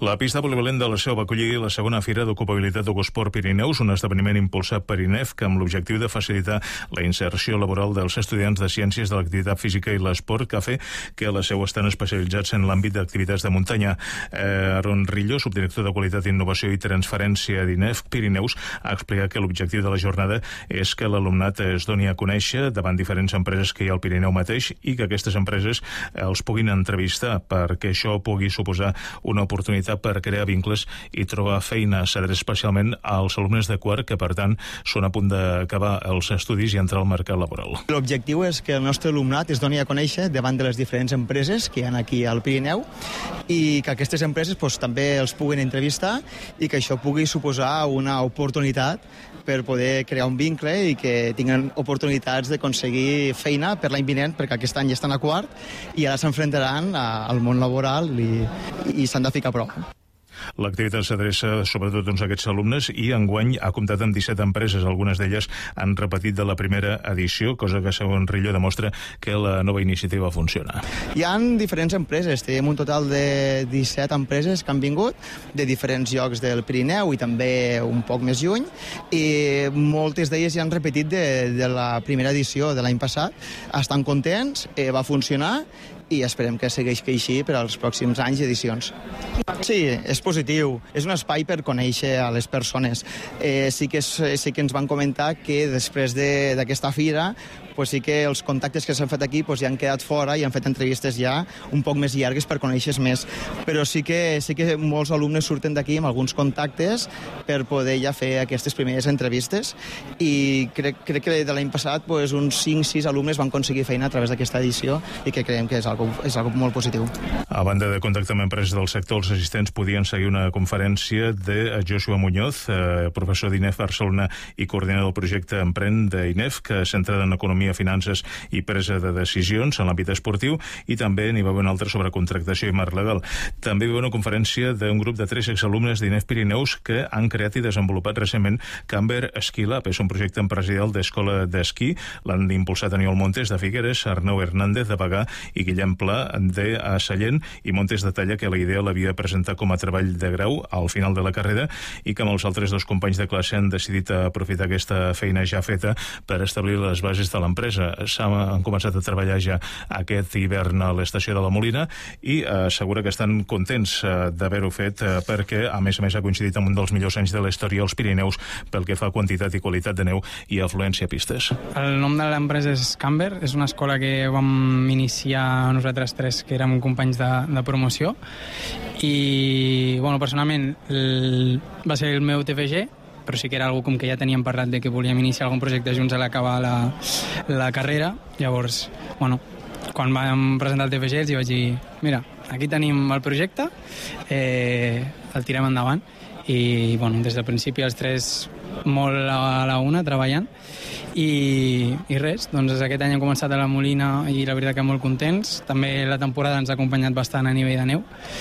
La pista polivalent de la Seu va acollir la segona Fira d'Ocupabilitat d'Ocosport Pirineus, un esdeveniment impulsat per INEFC amb l'objectiu de facilitar la inserció laboral dels estudiants de Ciències de l'Activitat Física i l'Esport Cafè, que a la Seu estan especialitzats en l'àmbit d'activitats de muntanya. Aaron Rillo, subdirector de Qualitat, Innovació i Transferència d'INEFC Pirineus, ha explicat que l'objectiu de la jornada és que l'alumnat es doni a conèixer davant diferents empreses que hi ha al Pirineu mateix i que aquestes empreses els puguin entrevistar perquè això pugui suposar una oportunitat per crear vincles i trobar feina. S'adreça especialment als alumnes de quart que, per tant, són a punt d'acabar els estudis i entrar al mercat laboral. L'objectiu és que el nostre alumnat es doni a conèixer davant de les diferents empreses que hi ha aquí al Pirineu i que aquestes empreses també els puguin entrevistar i que això pugui suposar una oportunitat per poder crear un vincle i que tinguin oportunitats d'aconseguir feina per l'any vinent, perquè aquest any ja estan a quart i ara s'enfrontaran al món laboral i s'han de ficar a prova. L'activitat s'adreça sobretot a aquests alumnes i enguany ha comptat amb 17 empreses. Algunes d'elles han repetit de la primera edició, cosa que, segons Rillo, demostra que la nova iniciativa funciona. Hi ha diferents empreses, tenim un total de 17 empreses que han vingut de diferents llocs del Pirineu i també un poc més lluny, i moltes d'elles ja han repetit de la primera edició de l'any passat. Estan contents, va funcionar i esperem que segueixi així per als pròxims anys i edicions. Sí, és positiu. És un espai per conèixer a les persones. Sí que ens van comentar que després d'aquesta fira sí que els contactes que s'han fet aquí ja han quedat fora i han fet entrevistes ja un poc més llargues per conèixer més. Però sí que molts alumnes surten d'aquí amb alguns contactes per poder ja fer aquestes primeres entrevistes i crec que de l'any passat uns 5-6 alumnes van aconseguir feina a través d'aquesta edició i que creiem que és algo molt positiu. A banda de contactar amb empreses del sector, els assistents podien seguir una conferència de Joshua Muñoz, professor d'INEF Barcelona i coordinador del projecte Emprèn d'INEF, centrada en economia, finances i presa de decisions en l'àmbit esportiu, i també n'hi va haver una altra sobre contractació i marc legal. També hi va haver una conferència d'un grup de 3 exalumnes d'INEF Pirineus que han creat i desenvolupat recentment Camber Ski Lab. És un projecte empresarial d'escola d'esquí. L'han impulsat Aniol Montes de Figueres, Arnau Hernández de Bagà i Guillem Pla de Sallent, i Montes detalla que la idea l'havia presentat com a treball de grau al final de la carrera i que amb els altres 2 companys de classe han decidit aprofitar aquesta feina ja feta per establir les bases de l'empresa. Han començat a treballar ja aquest hivern a l'estació de la Molina i assegura que estan contents d'haver-ho fet perquè, a més ha coincidit amb un dels millors anys de la història als Pirineus pel que fa a quantitat i qualitat de neu i afluència a pistes. El nom de l'empresa és Camber, és una escola que vam iniciar nosaltres 3, que érem companys de promoció, i personalment va ser el meu TFG, però sí que era algo com que ja teníem parlat de que volíem iniciar algun projecte junts a l'acabar la carrera. Llavors, quan vam presentar el TFG els vaig dir, mira, aquí tenim el projecte, el tirem endavant, i des del principi els 3 molt a la una treballant i res, aquest any hem començat a la Molina i la veritat que molt contents. També la temporada ens ha acompanyat bastant a nivell de neu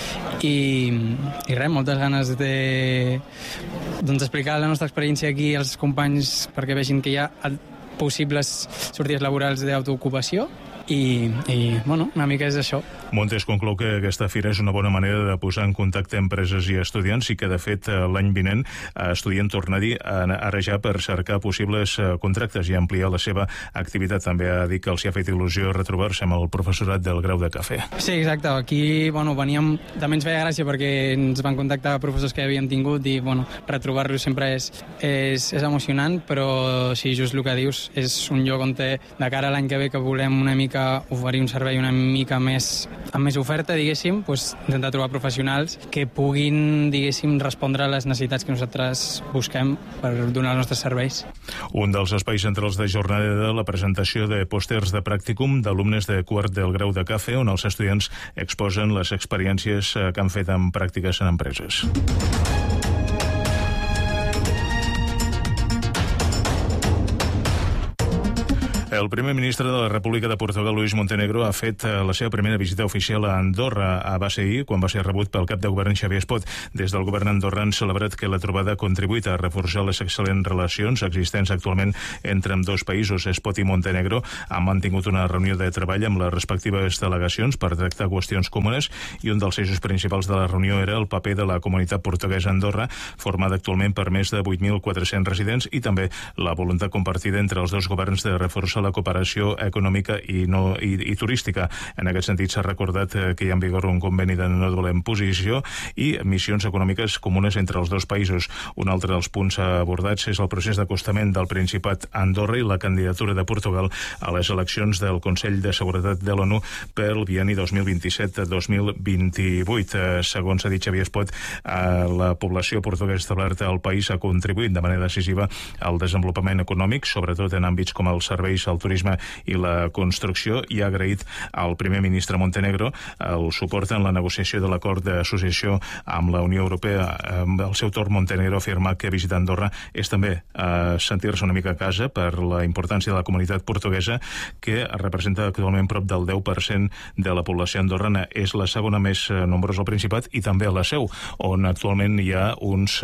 i res, moltes ganes de explicar la nostra experiència aquí als companys perquè vegin que hi ha possibles sortides laborals d'autoocupació i una mica és això. Montes conclou que aquesta fira és una bona manera de posar en contacte empreses i estudiants i que, de fet, l'any vinent Estudient torna-hi ara ja per cercar possibles contractes i ampliar la seva activitat. També ha dit que els hi ha fet il·lusió retrobar-se amb el professorat del grau de cafè. Sí, exacte. Aquí, veníem... També ens feia gràcia perquè ens van contactar professors que havíem tingut i, retrobar-los sempre és emocionant, però sí, just el que dius, és un lloc on de cara a l'any que ve que volem una mica oferir un servei una mica més amb més oferta, diguéssim, intentar trobar professionals que puguin, diguéssim, respondre a les necessitats que nosaltres busquem per donar els nostres serveis. Un dels espais centrals de jornada de la presentació de pòsters de pràcticum d'alumnes de quart del grau de cafè, on els estudiants exposen les experiències que han fet en pràctiques en empreses. El primer ministre de la República de Portugal, Luís Montenegro, ha fet la seva primera visita oficial a Andorra. Va ser ahir, quan va ser rebut pel cap de govern Xavier Espot. Des del govern andorrà han celebrat que la trobada ha contribuït a reforçar les excel·lents relacions existents actualment entre ambdós països. Espot i Montenegro han mantingut una reunió de treball amb les respectives delegacions per tractar qüestions comunes, i un dels eixos principals de la reunió era el paper de la comunitat portuguesa a Andorra, formada actualment per més de 8.400 residents, i també la voluntat compartida entre els dos governs de reforçar la cooperació econòmica i turística. En aquest sentit, s'ha recordat que hi ha en vigor un conveni de no doble imposició i missions econòmiques comunes entre els dos països. Un altre dels punts abordats és el procés d'acostament del Principat a Andorra i la candidatura de Portugal a les eleccions del Consell de Seguretat de l'ONU pel bienni 2027-2028. Segons s'ha dit Xavier Espot, la població portuguesa establerta al país ha contribuït de manera decisiva al desenvolupament econòmic, sobretot en àmbits com els serveis, el turisme i la construcció, i ha agraït al primer ministre Montenegro el suport en la negociació de l'acord d'associació amb la Unió Europea. Al seu torn, Montenegro ha afirmat que visitar Andorra és també sentir-se una mica a casa per la importància de la comunitat portuguesa, que representa actualment prop del 10% de la població andorrana. És la segona més nombrosa al Principat i també a la Seu, on actualment hi ha uns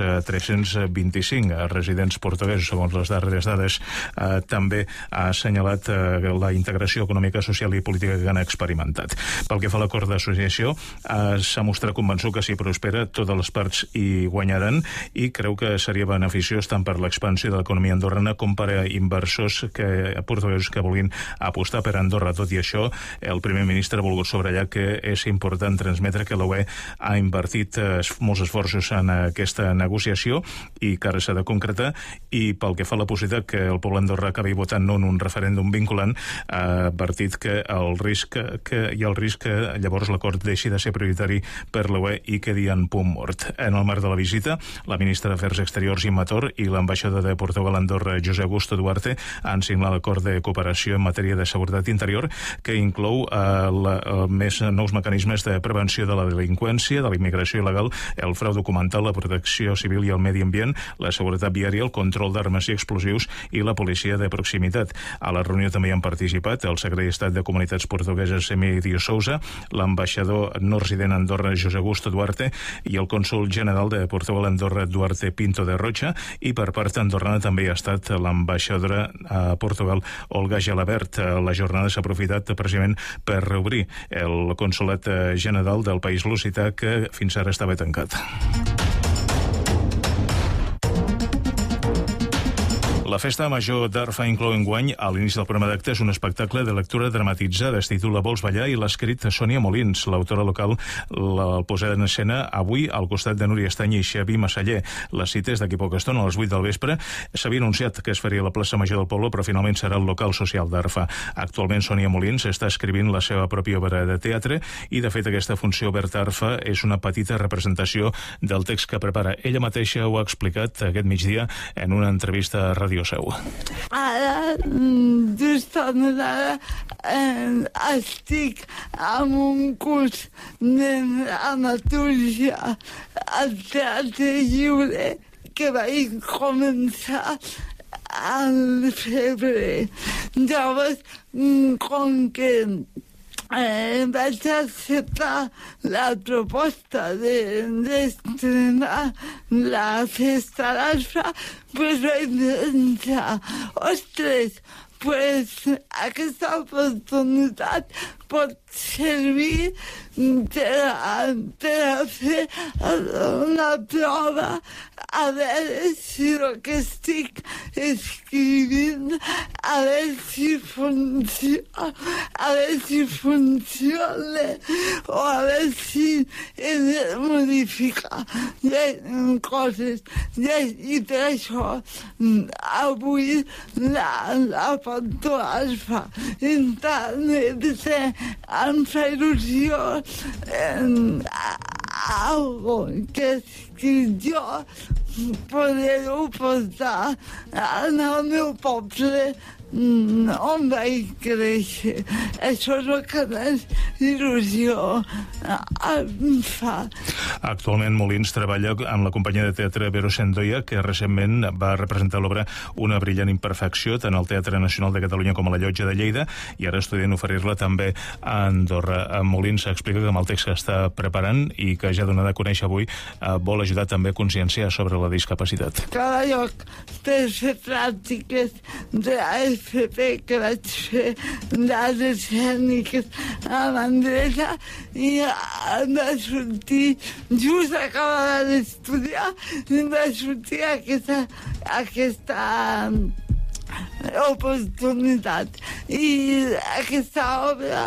325 residents portuguesos, segons les darreres dades. També ha assenyalat la integració econòmica, social i política que han experimentat. Pel que fa a l'acord d'associació, s'ha mostrat convençut que si prospera, totes les parts hi guanyaran, i creu que seria beneficiós tant per l'expansió de l'economia andorrana com per a inversors portuguesos que vulguin apostar per Andorra. Tot i això, el primer ministre ha volgut subratllar que és important transmetre que la UE ha invertit molts esforços en aquesta negociació i que ara s'ha de concretar, i pel que fa a la possibilitat que el poble andorrà acabi votant no en un referèndum vinculant, ha advertit que hi ha el risc que llavors l'acord deixi de ser prioritari per la UE i quedi en punt mort. En el marc de la visita, la ministra d'Afers Exteriors, Imma Thor, i l'ambaixador de Portugal a Andorra, José Augusto Duarte, han signat l'acord de cooperació en matèria de seguretat interior, que inclou més nous mecanismes de prevenció de la delinqüència, de la immigració il·legal, el frau documental, la protecció civil i el medi ambient, la seguretat viària, el control d'armes i explosius i la policia de proximitat. A la reunió també hi han participat el secretari d'Estat de Comunitats Portugueses, Emílio Sousa, l'ambaixador no resident a Andorra, José Augusto Duarte, i el cònsol general de Portugal a Andorra, Duarte Pinto de Rocha, i per part andorrana també hi ha estat l'ambaixadora a Portugal, Olga Gelabert. La jornada s'ha aprofitat precisament per reobrir el consolat general del país lusità, que fins ara estava tancat. La festa major d'Arfa inclou enguany, a l'inici del programa d'actes, un espectacle de lectura dramatitzada. Es titula Vols ballar, i l'ha escrit Sònia Molins. L'autora local el posarà en escena avui al costat de Núria Estany i Xavi Massaller. La cita és d'aquí poca estona, a les 8 del vespre. S'havia anunciat que es faria a la plaça Major del Poble, però finalment serà el local social d'Arfa. Actualment Sònia Molins està escrivint la seva pròpia obra de teatre, i de fet aquesta funció oberta a Arfa és una petita representació del text que prepara. Ella mateixa ho ha explicat aquest migdia en una entrevista a Ràdio Seu. Ara, justament ara, estic en un curs de dramatúrgia al Teatre Lliure que vaig començar al febrer. Llavors, com que vaig acceptar la proposta d'estrenar la festa a l'Arfa, pues vaig pensar, ostres, pues aquesta oportunitat pot servir per a fer una prova, a veure si el que estic escrivint, a veure si funciona, o a veure si hem de modificar coses. I per això avui la Pantoarfa em fa il·lusió algo que jo poder-ho portar al meu poble on vaig créixer. Això és el que més il·lusió em fa. Actualment Molins treballa amb la companyia de teatre Vero Sendoya, que recentment va representar l'obra Una brillant imperfecció tant al Teatre Nacional de Catalunya com a la Llotja de Lleida, i ara estudien oferir-la també a Andorra. Molins explica que amb el text que està preparant i que ja ha donat a conèixer avui vol ajudar també a conscienciar sobre la discapacitat. Cada lloc de fer pràctiques d'AFP que vaig fer d'arts escèniques a Mandresa i em va sortir, just acabada d'estudiar, em va sortir aquesta oportunitat. I aquesta obra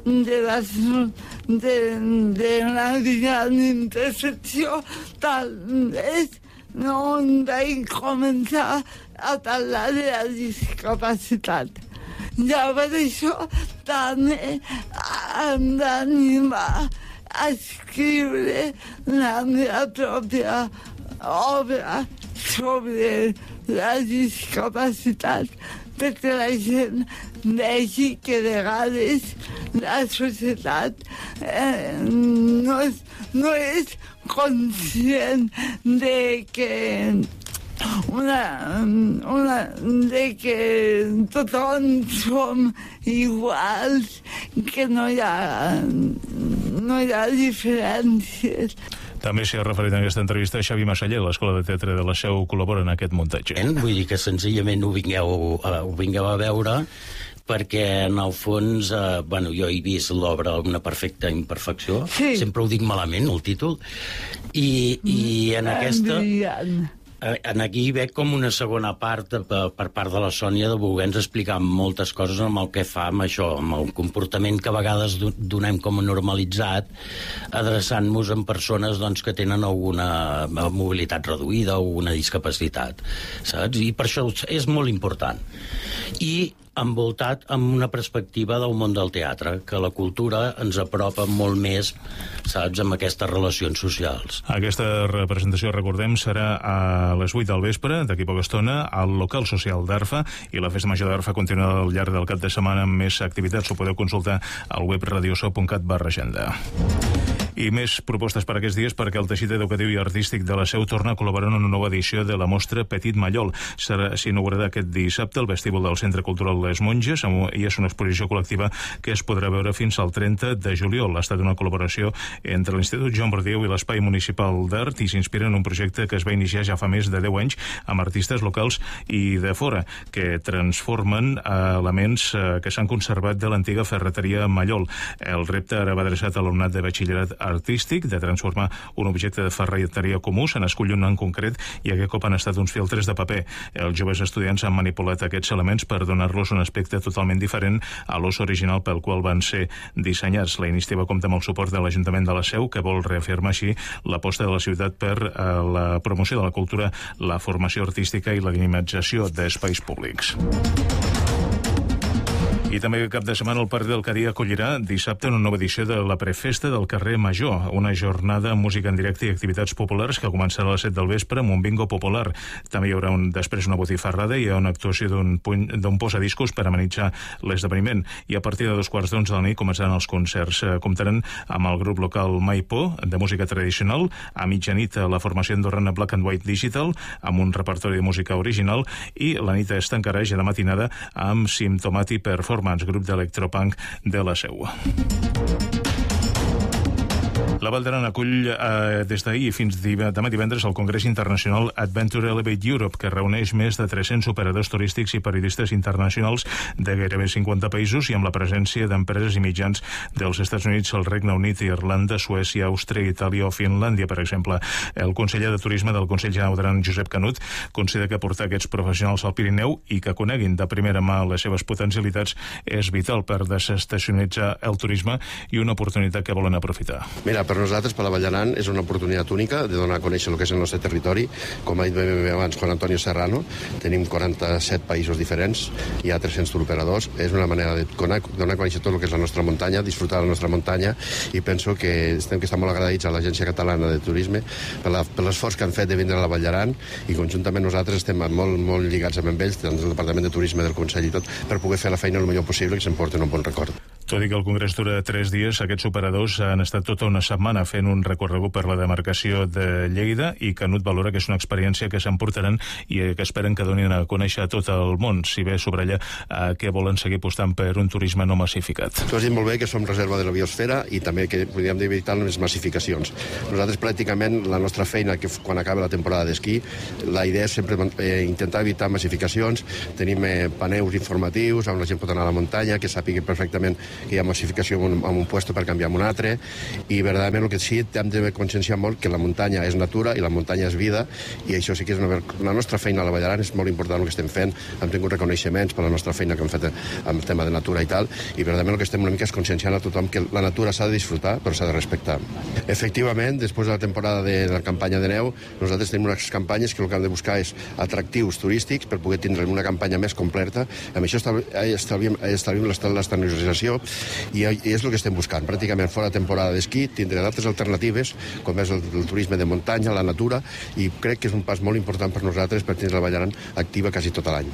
d'una gran intersecció tal és on vaig començar a parlar de la discapacitat. Ja per això també em va animar a escriure la meva pròpia obra sobre la discapacitat, perquè la gent vegi que de vegades la societat no és conscient de que de que tothom som iguals, que no hi ha diferències. També s'hi ha referit en aquesta entrevista a Xavi Massaller, l'Escola de Teatre de la Seu col·labora en aquest muntatge. Vull dir que senzillament ho vingueu a veure, perquè en el fons jo he vist l'obra Una perfecta imperfecció, sí. Sempre ho dic malament el títol, i en aquesta aquí veig com una segona part per part de la Sònia de voler-nos explicar moltes coses amb el que fa amb això, amb el comportament que a vegades donem com a normalitzat, adreçant-nos en persones que tenen alguna mobilitat reduïda o una discapacitat, saps? I per això és molt important. I envoltat amb una perspectiva del món del teatre, que la cultura ens apropa molt més, saps, amb aquestes relacions socials. Aquesta representació, recordem, serà a les 8 del vespre, d'aquí poca estona, al local social d'Arfa, i la Festa Major d'Arfa continuarà al llarg del cap de setmana amb més activitats. Ho podeu consultar al web radiosou.cat/agenda. I més propostes per aquests dies, perquè el teixit educatiu i artístic de la Seu torna a col·laborar en una nova edició de la mostra Petit Mallol. S'inaugurarà aquest dissabte al vestíbul del Centre Cultural Les Monges, i és una exposició col·lectiva que es podrà veure fins al 30 de juliol. Ha estat una col·laboració entre l'Institut Joan Bordieu i l'Espai Municipal d'Art, i s'inspira en un projecte que es va iniciar ja fa més de 10 anys amb artistes locals i de fora, que transformen elements que s'han conservat de l'antiga ferreteria Mallol. El repte ara va adreçat a l'alumnat de batxillerat artístic de transformar un objecte de ferreteria comú. Se n'escull un en concret i aquest cop han estat uns filtres de paper. Els joves estudiants han manipulat aquests elements per donar-los un aspecte totalment diferent a l'os original pel qual van ser dissenyats. La iniciativa compta amb el suport de l'Ajuntament de la Seu, que vol reafirmar així l'aposta de la ciutat per la promoció de la cultura, la formació artística i la dinamització d'espais públics. I també cap de setmana el Parc del Cadí acollirà dissabte una nova edició de la prefesta del carrer Major, una jornada amb música en directe i activitats populars que començarà a les 7 del vespre amb un bingo popular. També hi haurà després una botifarrada i una actuació d'un posadiscos per amenitzar l'esdeveniment. I a partir de 2:15 de la nit començaran els concerts. Comptaran amb el grup local Maipó, de música tradicional, a mitjanit la formació andorrana Black and White Digital, amb un repertori de música original, i la nit es tancarà ja de matinada amb Symptomati Performance, grup d'electropunk de la Seu. La Val d'Aran acull des d'ahir fins demà divendres el Congrés Internacional Adventure Elevate Europe, que reuneix més de 300 operadors turístics i periodistes internacionals de gairebé 50 països i amb la presència d'empreses i mitjans dels Estats Units, el Regne Unit, Irlanda, Suècia, Àustria, Itàlia o Finlàndia, per exemple. El conseller de Turisme del Consell General d'Aran, Josep Canut, considera que portar aquests professionals al Pirineu i que coneguin de primera mà les seves potencialitats és vital per desestacionalitzar el turisme i una oportunitat que volen aprofitar. Mira, Per nosaltres, per la Vall d'Aran, és una oportunitat única de donar a conèixer el que és el nostre territori. Com ha dit bé abans Juan Antonio Serrano, tenim 47 països diferents, hi ha 300 turoperadors. És una manera de donar a conèixer tot el que és la nostra muntanya, disfrutar de la nostra muntanya, i penso que estem molt agraïts a l'Agència Catalana de Turisme per l'esforç que han fet de vindre a la Vall d'Aran, i conjuntament nosaltres estem molt lligats amb ells, tant del Departament de Turisme del Consell i tot, per poder fer la feina el millor possible i que s'emporten un bon record. Tot i que el Congrés dura 3 dies, aquests operadors han estat tota una setmana fent un recorregut per la demarcació de Lleida, i Canut valora que és una experiència que s'emportaran i que esperen que donin a conèixer a tot el món, si bé subratlla que volen seguir apostant per un turisme no massificat. Tu has dit molt bé que som reserva de la biosfera i també que podríem evitar les massificacions. Nosaltres pràcticament la nostra feina, que quan acaba la temporada d'esquí, la idea és sempre intentar evitar massificacions. Tenim paneus informatius on la gent pot anar a la muntanya, que sàpiga perfectament que hi ha massificació en un puesto per canviar en un altre, i verdaderament el que sí hem de conscienciar molt que la muntanya és natura i la muntanya és vida, i això sí que és la nostra feina a la Vall d'Aran és molt important el que estem fent. Hem tingut reconeixements per la nostra feina que hem fet amb el tema de natura i tal, i verdaderament el que estem una mica és conscienciant a tothom que la natura s'ha de disfrutar però s'ha de respectar. Efectivament, després de la temporada de la campanya de neu, nosaltres tenim unes campanyes que el que hem de buscar és atractius turístics per poder tindre una campanya més completa. Amb això estalviem l'externalització, i és el que estem buscant. Pràcticament fora temporada d'esquí tindré d'altres alternatives, com és el turisme de muntanya, la natura, i crec que és un pas molt important per nosaltres per tindre la Vall d'Aran activa quasi tot l'any.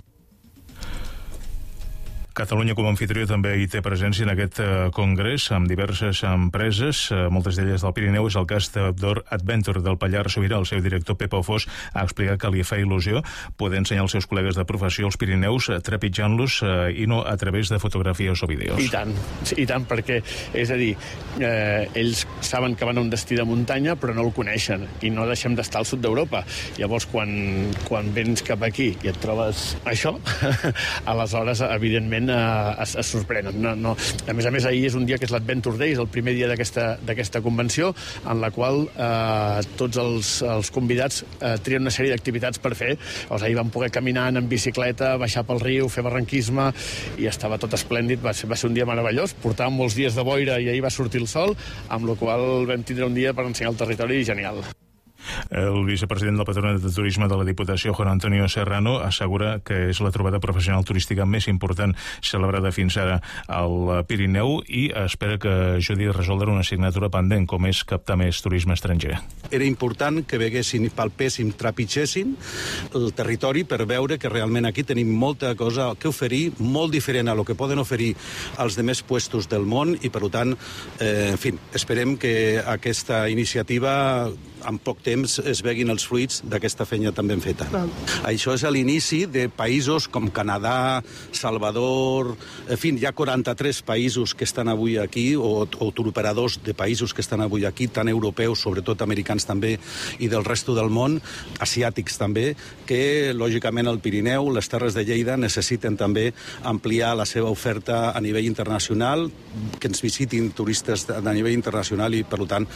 Catalunya com a anfitrió també hi té presència en aquest congrés amb diverses empreses, moltes d'elles del Pirineu. És el cas d'Outdoor Adventure del Pallars Sobirà. El seu director, Pepa Ofós, ha explicat que li fa il·lusió poder ensenyar als seus col·legues de professió els Pirineus trepitjant-los i no a través de fotografies o vídeos. I tant, perquè, és a dir, ells saben que van a un destí de muntanya però no el coneixen, i no deixem d'estar al sud d'Europa. Llavors, quan vens cap aquí i et trobes això, aleshores, evidentment, es sorprenen. No. A més, ahir és un dia que és l'Adventure Day, és el primer dia d'aquesta convenció, en la qual tots els convidats trien una sèrie d'activitats per fer. Ahir vam poder caminar en bicicleta, baixar pel riu, fer barranquisme, i estava tot esplèndid. Va ser un dia meravellós. Portàvem molts dies de boira i ahir va sortir el sol, amb la qual vam tindre un dia per ensenyar el territori genial. El vicepresident del Patronat de Turisme de la Diputació, Juan Antonio Serrano, assegura que és la trobada professional turística més important celebrada fins ara al Pirineu, i espera que ajudi a resoldre una assignatura pendent, com és captar més turisme estranger. Era important que veguessin, palpessin, trepitgessin el territori per veure que realment aquí tenim molta cosa que oferir, molt diferent a lo que poden oferir als demés puestos del món, i per tant, en fi, esperem que aquesta iniciativa en poc temps es veguin els fruits d'aquesta feina tan ben feta. Això és l'inici de països com Canadà, Salvador, en fi, hi ha 43 països que estan avui aquí, o turoperadors de països que estan avui aquí, tant europeus, sobretot americans també, i del resto del món, asiàtics també, que lògicament el Pirineu, les Terres de Lleida, necessiten també ampliar la seva oferta a nivell internacional, que ens visitin turistes a nivell internacional, i per tant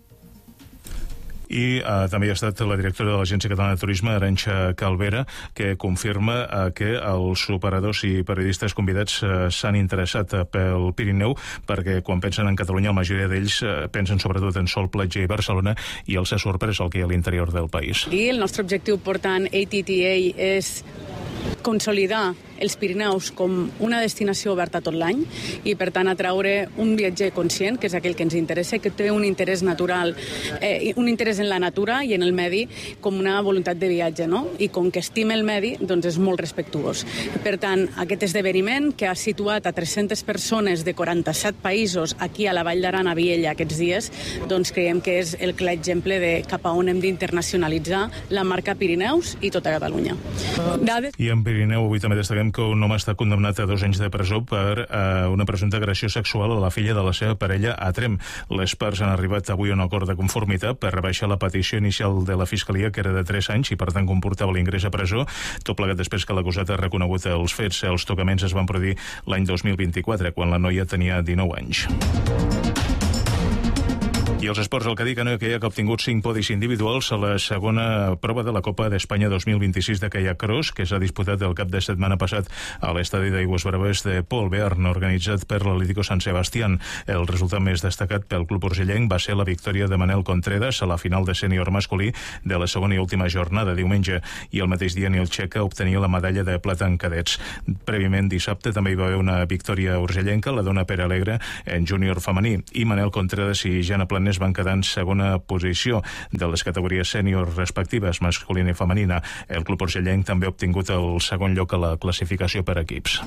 I també ha estat la directora de l'Agència Catalana de Turisme, Arantxa Calvera, que confirma que els operadors i periodistes convidats s'han interessat pel Pirineu, perquè quan pensen en Catalunya la majoria d'ells pensen sobretot en sol, platja i Barcelona, i els ha sorprès el que hi ha a l'interior del país. I el nostre objectiu portant ATTA és consolidar els Pirineus com una destinació oberta tot l'any, i per tant atraure un viatger conscient, que és aquell que ens interessa, que té un interès natural, un interès en la natura i en el medi, com una voluntat de viatge, no? I com que estima el medi, doncs és molt respectuós. Per tant, aquest esdeveniment, que ha situat a 300 persones de 47 països aquí a la Vall d'Aran, a Viella, aquests dies, doncs creiem que és el clar exemple de cap a on hem d'internacionalitzar la marca Pirineus i tota Catalunya. I en Pirineu avui també destaquem que un home està condemnat a 2 anys de presó per una presumpta agressió sexual a la filla de la seva parella a Tremp. Les parts han arribat avui a un acord de conformitat per rebaixar la petició inicial de la Fiscalia, que era de 3 anys, i per tant comportava l'ingrés a presó, tot plegat després que l'acusat ha reconegut els fets. Els tocaments es van produir l'any 2024, quan la noia tenia 19 anys. I els esports, el Cadí Canoa Kayak ha obtingut 5 podis individuals a la segona prova de la Copa d'Espanya 2026 de Kayak Cross, que s'ha disputat el cap de setmana passat a l'estadi d'Aigües Braves de Pol Bearn, organitzat per l'Atlético San Sebastián. El resultat més destacat pel club urgellenc va ser la victòria de Manel Contreras a la final de sènior masculí de la segona i última jornada diumenge, i el mateix dia Nil Checa obtenia la medalla de plata en cadets. Prèviament, dissabte, també hi va haver una victòria urgellenca, la dona Pere Alegre en júnior femení, i Manel Contreras i Jana Planés van quedar en segona posició de les categories sènior respectives, masculina i femenina. El club urgellenc també ha obtingut el segon lloc a la classificació per equips.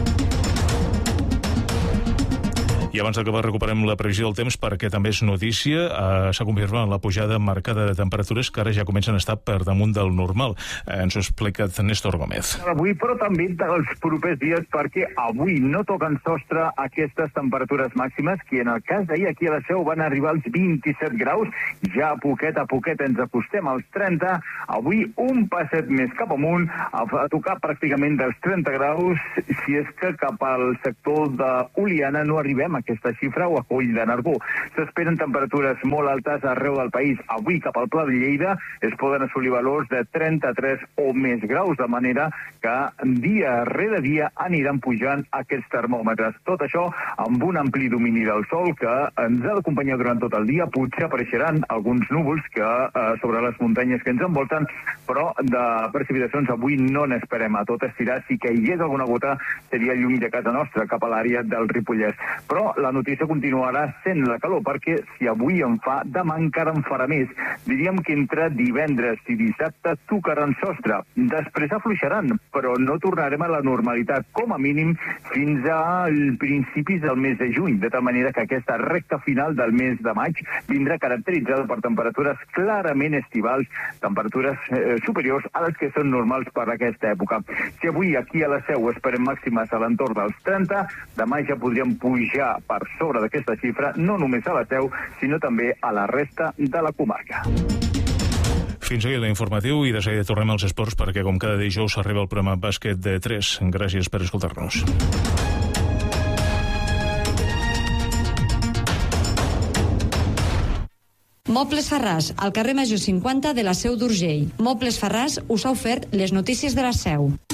I abans d'acabar recuperem la previsió del temps perquè també és notícia. S'ha confirmat la pujada marcada de temperatures que ara ja comencen a estar per damunt del normal. Ens ho ha explicat Néstor Gómez. Avui, però també dels propers dies, perquè avui no toquen sostre aquestes temperatures màximes que en el cas d'ahir aquí a la Seu van arribar als 27 graus. Ja a poquet ens acostem als 30. Avui un passet més cap amunt, a tocar pràcticament dels 30 graus, si és que cap al sector d'Oliana no arribem a aquesta xifra, o a Coll de Nargó. S'esperen temperatures molt altes arreu del país. Avui cap al Pla de Lleida es poden assolir valors de 33 o més graus, de manera que dia rere dia aniran pujant aquests termòmetres. Tot això amb un ampli domini del sol que ens ha d'acompanyar durant tot el dia. Potser apareixeran alguns núvols que sobre les muntanyes que ens envolten, però de precipitacions avui no n'esperem. A tot estirar, si caigués alguna gota seria lluny de casa nostra, cap a l'àrea del Ripollès. Però la notícia continuarà sent la calor, perquè si avui en fa, demà encara en farà més. Diríem que entre divendres i dissabte tocaran sostre. Després afluixaran, però no tornarem a la normalitat, com a mínim fins als principis del mes de juny, de tal manera que aquesta recta final del mes de maig vindrà caracteritzada per temperatures clarament estivals, temperatures superiors a les que són normals per aquesta època. Si avui aquí a la Seu esperem màximes a l'entorn dels 30, demà ja podríem pujar per sobre d'aquesta xifra, no només a la Seu, sinó també a la resta de la comarca. Fins aquí l'informatiu, i de seguida tornem als esports perquè com cada dijous arriba el programa Bàsquet de 3. Gràcies per escoltar-nos. Mobles Farràs, al carrer Major 50 de la Seu d'Urgell. Mobles Farràs us ha ofert les notícies de la Seu.